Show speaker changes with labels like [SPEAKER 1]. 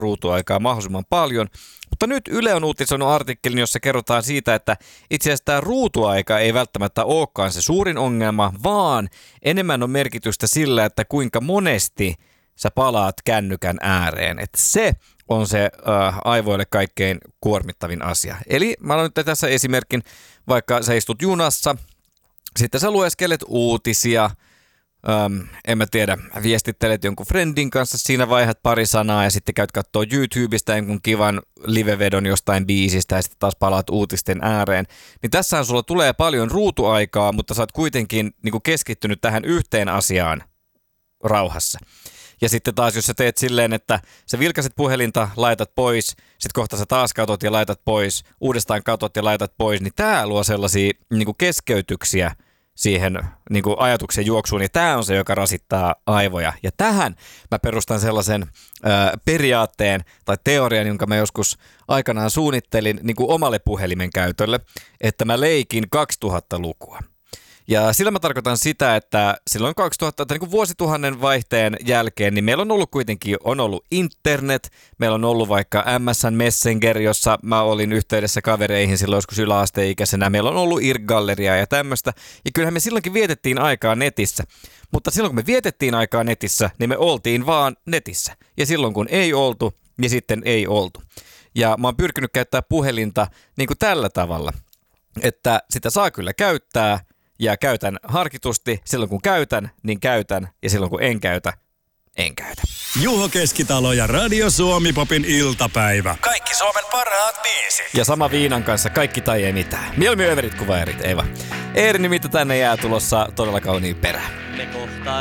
[SPEAKER 1] ruutuaikaa mahdollisimman paljon. Mutta nyt Yle on uutisoinut artikkelin, jossa kerrotaan siitä, että itse asiassa tämä ruutuaika ei välttämättä olekaan se suurin ongelma, vaan enemmän on merkitystä sillä, että kuinka monesti sä palaat kännykän ääreen. Että se on se aivoille kaikkein kuormittavin asia. Eli mä annan nyt tässä esimerkin, vaikka sä istut junassa, sitten sä lueskelet uutisia, en mä tiedä, viestittelet jonkun friendin kanssa, siinä vaihdat pari sanaa ja sitten käyt kattoo YouTubesta jonkun kivan livevedon jostain biisistä ja sitten taas palaat uutisten ääreen. Niin tässähän sulla tulee paljon ruutuaikaa, mutta sä oot kuitenkin niin kuin keskittynyt tähän yhteen asiaan rauhassa. Ja sitten taas, jos sä teet silleen, että sä vilkaset puhelinta, laitat pois, sitten kohta sä taas katot ja laitat pois, uudestaan katot ja laitat pois, niin tää luo sellaisia niin kuin keskeytyksiä siihen niin kuin ajatuksen juoksuun, ja tämä on se, joka rasittaa aivoja. Ja tähän mä perustan sellaisen periaatteen tai teorian, jonka mä joskus aikanaan suunnittelin niin kuin omalle puhelimen käytölle, että mä leikin 2000-lukua. Ja sillä mä tarkoitan sitä, että silloin 2000, tai niin kuin vuosituhannen vaihteen jälkeen, niin meillä on ollut kuitenkin, on ollut internet, meillä on ollut vaikka MSN Messenger, jossa mä olin yhteydessä kavereihin silloin joskus yläasteikäisenä, meillä on ollut IRC-galleria ja tämmöistä, ja kyllähän me silloinkin vietettiin aikaa netissä, mutta silloin kun me vietettiin aikaa netissä, niin me oltiin vaan netissä, ja silloin kun ei oltu, niin sitten ei oltu. Ja mä oon pyrkinyt käyttää puhelinta niin kuin tällä tavalla, että sitä saa kyllä käyttää, ja käytän harkitusti. Silloin kun käytän, niin käytän. Ja silloin kun en käytä, en käytä.
[SPEAKER 2] Juho Keskitalo ja Radio Suomi-popin iltapäivä. Kaikki Suomen parhaat biisit.
[SPEAKER 1] Ja sama viinan kanssa kaikki tai ei mitään. Mieluummin överit kuin vairit, ei vaan. Eeri nimittäin tänne jää tulossa todella kauniin perään.